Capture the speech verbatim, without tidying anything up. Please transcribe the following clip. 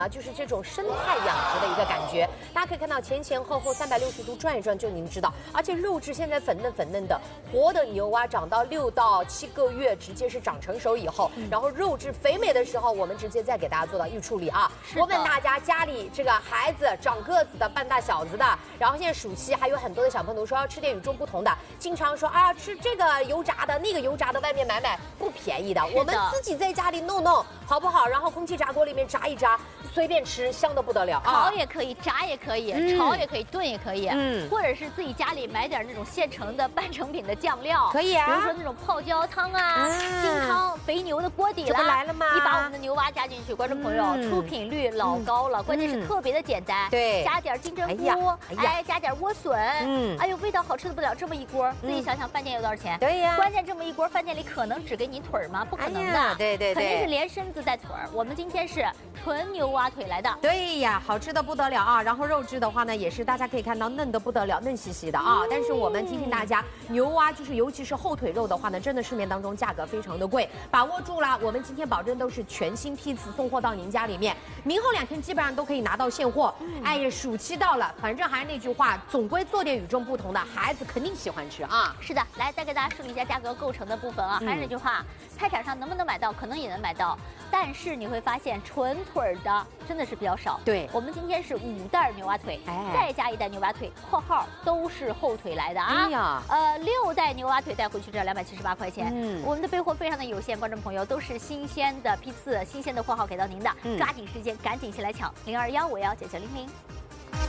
啊，就是这种生态养殖的一个感觉。大家可以看到前前后后三百六十度转一转，就您知道。而且肉质现在粉嫩粉嫩的，活的牛蛙长到六到七个月，直接是长成熟以后，嗯、然后肉质肥美的时候，我们直接再给大家做到预处理啊。我问大家，家里这个孩子长个子的、半大小子的，然后现在暑期还有很多的小朋友说要吃点与众不同的，经常说啊吃这个油炸的、那个油炸的，外面买买不便宜的，我们自己在家里弄弄好不好？然后空气炸锅里面炸一炸。 随便吃，香的不得了啊！ 烤也可以，炸也可以，嗯、炒也可以，炖也可以，嗯，或者是自己家里买点那种现成的半成品的酱料， 可以啊， 比如说那种泡椒汤啊、嗯、清汤、肥牛的锅底啦， 来了吗？ 你把我们的牛蛙加进去，观众朋友，嗯、出品率老高了，嗯、关键是特别的简单，对，加点金针菇，哎, 哎，加点莴笋，嗯，哎呦，味道好吃的不得了，这么一锅，自己想想饭店有多少钱？对呀，关键这么一锅，饭店里可能只给你腿儿吗？不可能的，哎、对对对，肯定是连身子带腿儿。我们今天是纯牛蛙腿来的， 对。 对呀，好吃的不得了啊！然后肉质的话呢，也是大家可以看到嫩的不得了，嫩兮兮的啊。嗯、但是我们提醒大家，牛蛙就是尤其是后腿肉的话呢，真的市面当中价格非常的贵，把握住了。我们今天保证都是全新批次送货到您家里面，明后两天基本上都可以拿到现货。嗯、哎呀，暑期到了，反正还是那句话，总归做点与众不同的，孩子肯定喜欢吃啊。 是的，来再给大家梳理一下价格构成的部分啊。嗯、还是那句话，菜场上能不能买到？可能也能买到，但是你会发现纯腿的真的是比较少。 对，我们今天是五袋牛蛙腿，哎，再加一袋牛蛙腿（括号都是后腿来的啊）。哎呀，呃，六袋牛蛙腿带回去，这两百七十八块钱。嗯，我们的备货非常的有限，观众朋友都是新鲜的批次、新鲜的货号给到您的，嗯、抓紧时间，赶紧先来抢零二幺五幺九九零零。